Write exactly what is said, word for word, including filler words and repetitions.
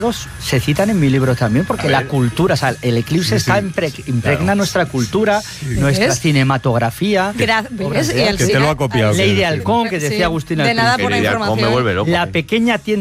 se citan en mi libro también, porque la cultura, o sea, el eclipse sí, está sí, impre- impregna claro. nuestra cultura, sí. nuestra ¿ves? cinematografía. Gra- ¿ves? Y que te lo ha copiado. Ley de Halcón, que decía sí. Agustín. De nada por la información. Me vuelve loco, la pequeña tienda